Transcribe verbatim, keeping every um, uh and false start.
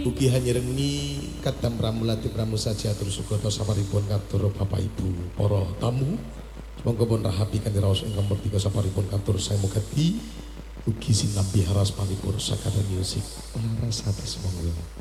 Ugi hanyerengi Kadam Pramulati Pramusaja Atur Sugata saparipun katur Bapak Ibu para tamu. Monggo pun rahapi kanthi raos ingkang merdeka saparipun katur saya mugati ugi sinambi haras panipur sakada musik. Laras atas monggo.